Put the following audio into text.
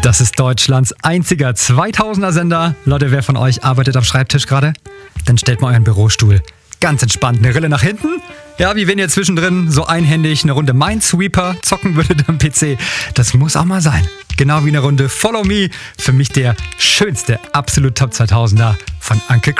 Das ist Deutschlands einziger 2000er-Sender. Leute, wer von euch arbeitet am Schreibtisch gerade? Dann stellt mal euren Bürostuhl ganz entspannt eine Rille nach hinten. Ja, wie wenn ihr zwischendrin so einhändig eine Runde Minesweeper zocken würdet am PC. Das muss auch mal sein. Genau wie eine Runde Follow Me. Für mich der schönste absolut Top 2000er von Uncle Chris.